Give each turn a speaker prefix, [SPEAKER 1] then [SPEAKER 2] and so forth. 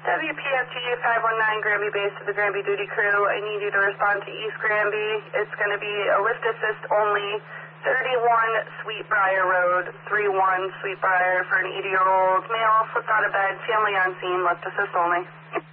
[SPEAKER 1] WPFG 519 Granby Base to the Granby Duty Crew. I need you to respond to East Granby. It's going to be a lift assist only, 31 Sweetbriar Road, 31 Sweetbriar for an 80-year-old male, slipped out of bed, family on scene, lift assist only.